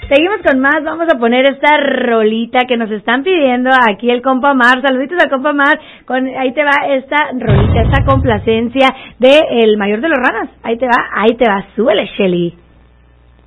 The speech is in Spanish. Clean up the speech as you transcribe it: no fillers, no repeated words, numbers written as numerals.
Seguimos con más, vamos a poner esta rolita que nos están pidiendo aquí el compa Mar. Saluditos al compa Mar, ahí te va esta rolita, esta complacencia de El Mayor de los Ranas. Ahí te va, súbele, Shelly.